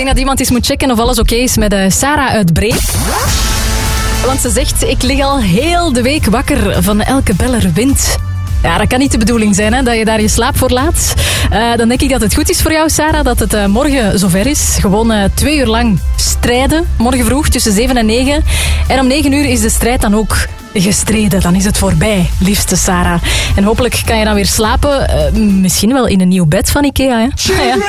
denk dat iemand eens moet checken of alles oké is met Sarah uit Bree. Want ze zegt, ik lig al heel de week wakker van elke beller wint. Ja, dat kan niet de bedoeling zijn, hè, dat je daar je slaap voor laat. Dan denk ik dat het goed is voor jou, Sarah, dat het morgen zover is. Gewoon 2 uur lang strijden, morgen vroeg tussen 7 en 9. En om 9 uur is de strijd dan ook gestreden. Dan is het voorbij, liefste Sarah. En hopelijk kan je dan weer slapen. Misschien wel in een nieuw bed van Ikea, hè? Ja.